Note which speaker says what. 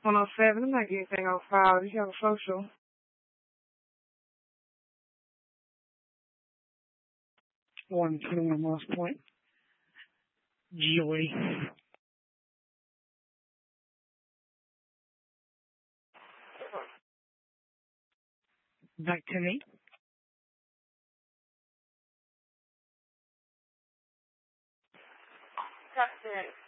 Speaker 1: 107. I'm not getting anything on file. Did you have a social? 121 Moss Point. Julie. Back to me.
Speaker 2: Suspect